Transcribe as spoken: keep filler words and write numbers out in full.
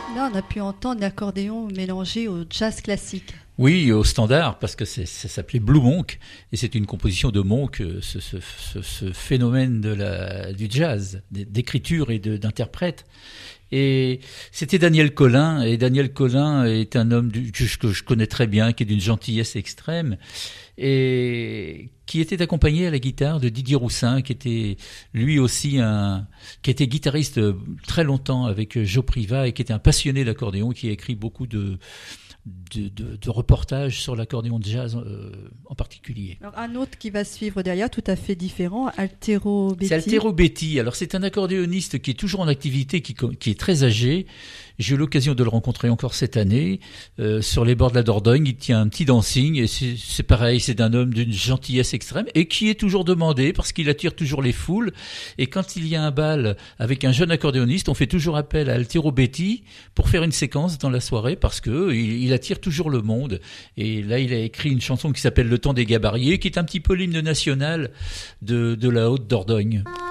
Là, on a pu entendre l'accordéon mélangé au jazz classique. Oui, au standard, parce que c'est, ça s'appelait Blue Monk, et c'est une composition de Monk, ce, ce, ce, ce phénomène de la, du jazz, d'écriture et de, d'interprète. Et c'était Daniel Colin, et Daniel Colin est un homme du, que, je, que je connais très bien, qui est d'une gentillesse extrême, et qui était accompagné à la guitare de Didier Roussin, qui était lui aussi un, qui était guitariste très longtemps avec Joe Priva, et qui était un passionné d'accordéon, qui a écrit beaucoup de De, de, de reportages sur l'accordéon de jazz euh, en particulier. Alors un autre qui va suivre derrière, tout à fait différent, Altero Betti. C'est Altero Betti. Alors c'est un accordéoniste qui est toujours en activité, qui, qui est très âgé. J'ai eu l'occasion de le rencontrer encore cette année euh, sur les bords de la Dordogne. Il tient un petit dancing et c'est, c'est pareil, c'est un homme d'une gentillesse extrême et qui est toujours demandé parce qu'il attire toujours les foules. Et quand il y a un bal avec un jeune accordéoniste, on fait toujours appel à Altero Betti pour faire une séquence dans la soirée parce que il, il attire toujours le monde. Et là, il a écrit une chanson qui s'appelle Le Temps des Gabariers, qui est un petit peu l'hymne national de, de la Haute Dordogne.